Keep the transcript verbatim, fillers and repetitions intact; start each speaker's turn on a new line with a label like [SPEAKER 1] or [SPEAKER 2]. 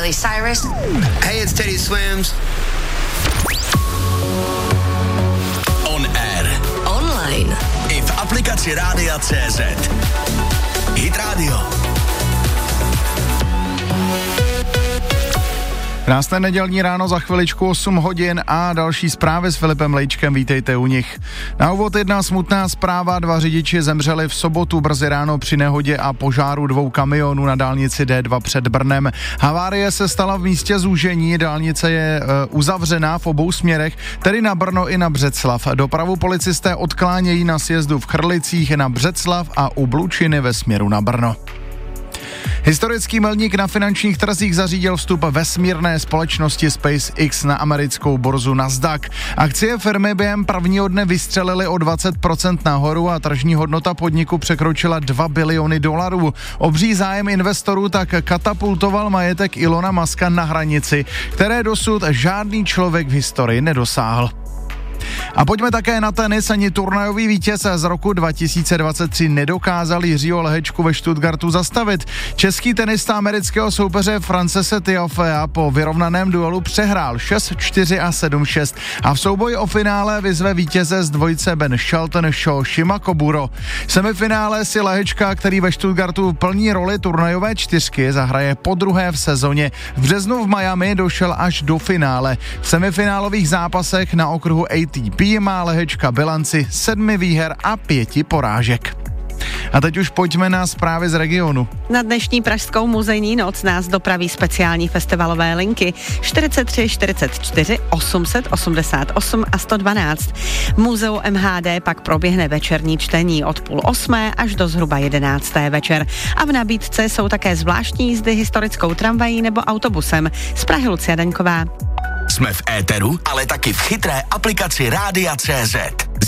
[SPEAKER 1] Miley Cyrus.
[SPEAKER 2] Hey, it's Teddy Swims.
[SPEAKER 3] On air.
[SPEAKER 1] Online.
[SPEAKER 3] I v aplikaci Rádia C Z. Hit Radio.
[SPEAKER 4] Krásné nedělní ráno, za chviličku osm hodin a další zprávy s Filipem Lejčkem, vítejte u nich. Na úvod jedna smutná zpráva, dva řidiči zemřeli v sobotu brzy ráno při nehodě a požáru dvou kamionů na dálnici D dva před Brnem. Havárie se stala v místě zúžení, dálnice je e, uzavřená v obou směrech, tedy na Brno i na Břeclav. Dopravu policisté odklánějí na sjezdu v Chrlicích na Břeclav a u Blučiny ve směru na Brno. Historický milník na finančních trzích zařídil vstup vesmírné společnosti SpaceX na americkou burzu Nasdaq. Akcie firmy během prvního dne vystřelily o dvacet procent nahoru a tržní hodnota podniku překročila dva biliony dolarů. Obří zájem investorů tak katapultoval majetek Ilona Muska na hranici, které dosud žádný člověk v historii nedosáhl. A pojďme také na tenis, ani turnajový vítěz z roku dva tisíce dvacet tři nedokázal Jiřího Lehečku ve Stuttgartu zastavit. Český tenista amerického soupeře Francese Tiafea po vyrovnaném duelu přehrál šest čtyři a sedm šest a v souboji o finále vyzve vítěze z dvojice Ben Shelton Sho Shima Koburo. V semifinále si Lehečka, který ve Stuttgartu plní roli turnajové čtyřky, zahraje podruhé v sezóně. V březnu v Miami došel až do finále. V semifinálových zápasech na okruhu A T P má Lehečka bilanci sedmi výher a pěti porážek. A teď už pojďme na zprávy z regionu.
[SPEAKER 5] Na dnešní pražskou muzejní noc nás dopraví speciální festivalové linky čtyřicet tři, čtyřicet čtyři, osm set osmdesát osm a sto dvanáct. V muzeu M H D pak proběhne večerní čtení od půl osmé až do zhruba jedenácté večer. A v nabídce jsou také zvláštní jízdy historickou tramvají nebo autobusem. Z Prahy Lucia Daňková.
[SPEAKER 3] Jsme v éteru, ale taky v chytré aplikaci Rádia C Z.